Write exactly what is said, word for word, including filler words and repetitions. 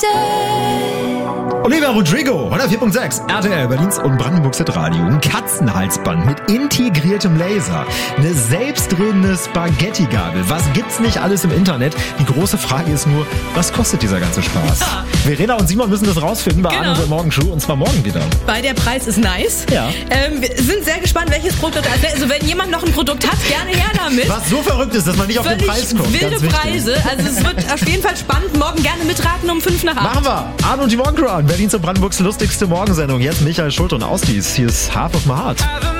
Olivia Rodrigo, hundertvier Komma sechs, R T L, Berlins und Brandenburgs Hitradio. Ein Katzenhalsband mit integriertem Laser. Eine selbstdrehende Spaghetti-Gabel. Was gibt's nicht alles im Internet? Die große Frage ist nur, was kostet dieser ganze Spaß? Ja. Verena und Simon müssen das rausfinden bei genau. Arne und Morgenshow, und zwar morgen wieder. Weil der Preis ist nice. Ja. Ähm, wir sind sehr gespannt, welches Produkt. Also wenn jemand noch ein Produkt hat, gerne her damit. Was so verrückt ist, dass man nicht auf den Preis kommt. Wilde Preise. Also es wird auf jeden Fall spannend. Morgen gerne mitraten um fünf nach acht. Machen wir. Arne und die Morgencrew, Berlins und Brandenburgs lustigste Morgensendung. Jetzt Michael Schulte und Ausdies. Hier ist Half of My Heart.